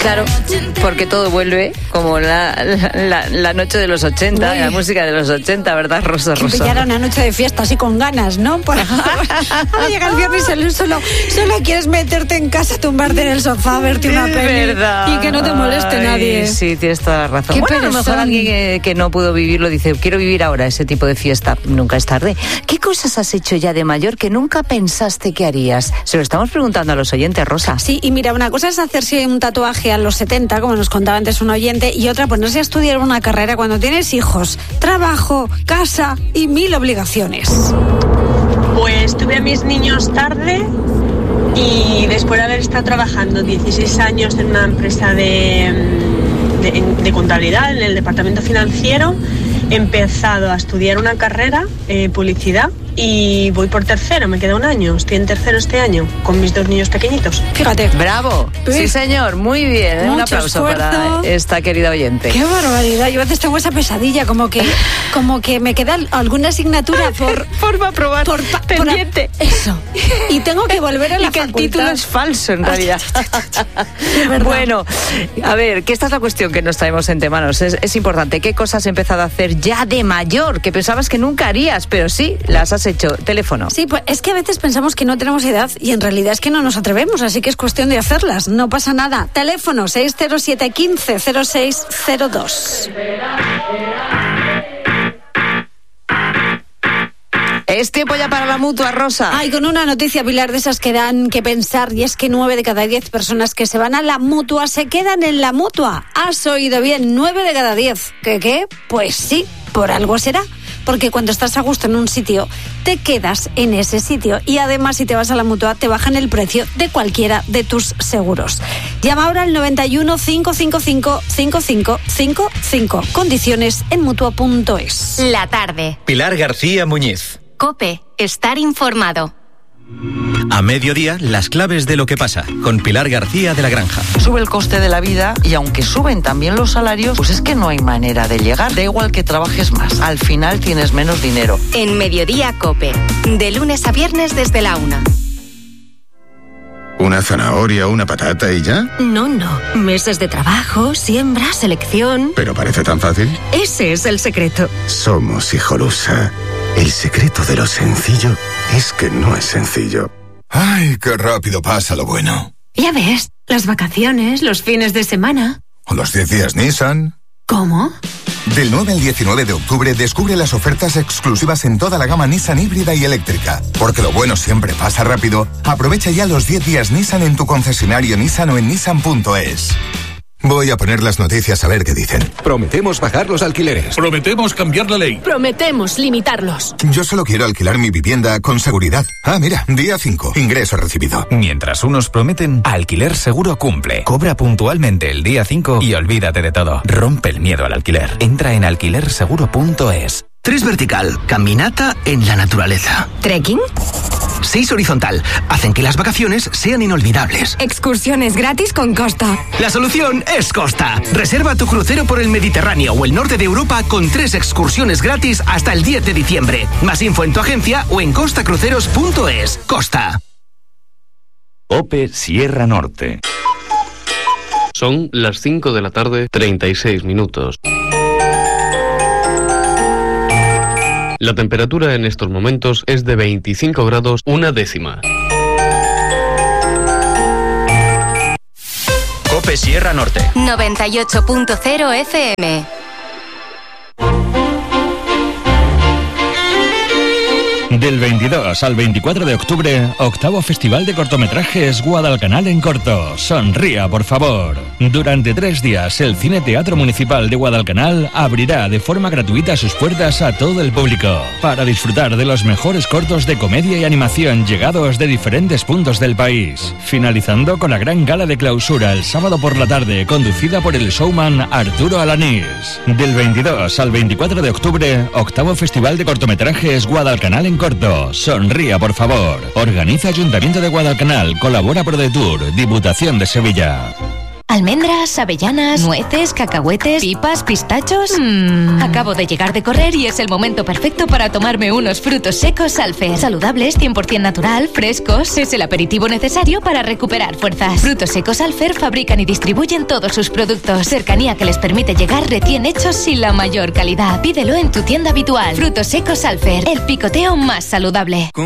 Claro, porque todo vuelve como la noche de los 80, la música de los 80, ¿verdad, Rosa? Ya era una noche de fiesta así con ganas, ¿no? Ahora llega el viernes y solo quieres meterte en casa, tumbarte en el sofá, verte una peli, verdad. Y que no te moleste nadie. Sí, tienes toda la razón. Bueno, a lo mejor alguien que no pudo vivirlo dice, quiero vivir ahora ese tipo de fiesta. Nunca es tarde. ¿Qué cosas has hecho ya de mayor que nunca pensaste que harías? Se lo estamos preguntando a los oyentes, Rosa. Sí, y mira, una cosa es hacerse un tatuaje a los 70, como nos contaba antes un oyente, y otra ponerse a estudiar una carrera cuando tienes hijos, trabajo, casa y 1000 obligaciones. Pues tuve a mis niños tarde y después de haber estado trabajando 16 años en una empresa de contabilidad, en el departamento financiero, he empezado a estudiar una carrera, publicidad, y voy por tercero, me queda un año, estoy en tercero este año, con mis 2 niños pequeñitos. Fíjate. ¡Bravo! Sí, señor, muy bien. Un aplauso para esta querida oyente. ¡Qué barbaridad! Yo a veces tengo esa pesadilla, como que me queda alguna asignatura por aprobar, pendiente. Eso. Y tengo que volver a la facultad. Que el título es falso, en realidad. Bueno, a ver, que esta es la cuestión que nos traemos entre manos. Es importante. ¿Qué cosas has empezado a hacer ya de mayor que pensabas que nunca harías, pero sí las has hecho? Teléfono. Sí, pues es que a veces pensamos que no tenemos edad y en realidad es que no nos atrevemos, así que es cuestión de hacerlas. No pasa nada. Teléfono 607 15 0602. Es tiempo ya para la Mutua, Rosa. Ay, con una noticia, Pilar, de esas que dan que pensar, y es que 9 de cada 10 personas que se van a la Mutua se quedan en la Mutua. ¿Has oído bien? 9 de cada 10. ¿Qué? Pues sí, por algo será. Porque cuando estás a gusto en un sitio, te quedas en ese sitio. Y además, si te vas a la Mutua, te bajan el precio de cualquiera de tus seguros. Llama ahora al 91 555 5555. Condiciones en Mutua.es. La tarde. Pilar García Muñiz. COPE. Estar informado. A mediodía, las claves de lo que pasa, con Pilar García de la Granja. Sube el coste de la vida y aunque suben también los salarios, pues es que no hay manera de llegar. Da igual que trabajes más, al final tienes menos dinero. En Mediodía COPE, de lunes a viernes desde la 1. ¿Una zanahoria, una patata y ya? No. Meses de trabajo, siembra, selección... ¿Pero parece tan fácil? Ese es el secreto. Somos Hijolusa. El secreto de lo sencillo es que no es sencillo. ¡Ay, qué rápido pasa lo bueno! Ya ves, las vacaciones, los fines de semana... ¿O los 10 días Nissan? ¿Cómo? Del 9 al 19 de octubre descubre las ofertas exclusivas en toda la gama Nissan híbrida y eléctrica. Porque lo bueno siempre pasa rápido. Aprovecha ya los 10 días Nissan en tu concesionario Nissan o en Nissan.es. Voy a poner las noticias a ver qué dicen. Prometemos bajar los alquileres. Prometemos cambiar la ley. Prometemos limitarlos. Yo solo quiero alquilar mi vivienda con seguridad. Ah, mira, día 5. Ingreso recibido. Mientras unos prometen, Alquiler Seguro cumple. Cobra puntualmente el día 5 y olvídate de todo. Rompe el miedo al alquiler. Entra en alquilerseguro.es. 3 vertical, caminata en la naturaleza. ¿Trekking? 6 horizontal, hacen que las vacaciones sean inolvidables. Excursiones gratis con Costa. La solución es Costa. Reserva tu crucero por el Mediterráneo o el norte de Europa con 3 excursiones gratis hasta el 10 de diciembre. Más info en tu agencia o en costacruceros.es. Costa. COPE Sierra Norte. Son las 5 de la tarde, 36 minutos. La temperatura en estos momentos es de 25 grados, 1/10. COPE Sierra Norte. 98.0 FM. Del 22 al 24 de octubre, 8º Festival de Cortometrajes Guadalcanal en Corto. Sonría, por favor. Durante 3 días, el Cine Teatro Municipal de Guadalcanal abrirá de forma gratuita sus puertas a todo el público para disfrutar de los mejores cortos de comedia y animación llegados de diferentes puntos del país. Finalizando con la gran gala de clausura el sábado por la tarde, conducida por el showman Arturo Alanís. Del 22 al 24 de octubre, 8º Festival de Cortometrajes Guadalcanal en Corto. Sonría, por favor. Organiza Ayuntamiento de Guadalcanal, colabora ProDetour, Diputación de Sevilla. ¿Almendras, avellanas, nueces, cacahuetes, pipas, pistachos? Acabo de llegar de correr y es el momento perfecto para tomarme unos frutos secos Alfer. Saludables, 100% natural, frescos. Es el aperitivo necesario para recuperar fuerzas. Frutos secos Alfer fabrican y distribuyen todos sus productos. Cercanía que les permite llegar recién hechos y la mayor calidad. Pídelo en tu tienda habitual. Frutos secos Alfer, el picoteo más saludable.